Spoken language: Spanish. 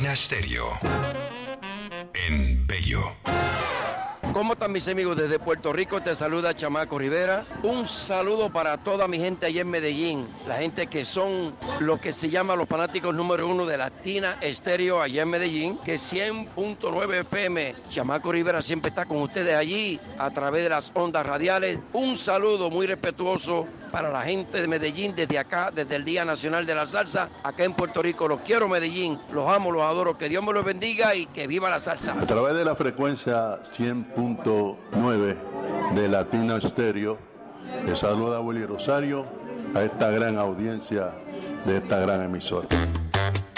Latina Stereo. En Bello. ¿Cómo están mis amigos? Desde Puerto Rico te saluda Chamaco Rivera. Un saludo para toda mi gente allá en Medellín, la gente que son lo que se llama los fanáticos número uno de Latina Stereo allá en Medellín, que 100.9 FM. Chamaco Rivera siempre está con ustedes allí a través de las ondas radiales. Un saludo muy respetuoso para la gente de Medellín desde acá, desde el Día Nacional de la Salsa, acá en Puerto Rico. Los quiero, Medellín, los amo, los adoro, que Dios me los bendiga y que viva la salsa. A través de la frecuencia 100.9 de Latina Stereo, le saluda Willy Rosario a esta gran audiencia de esta gran emisora.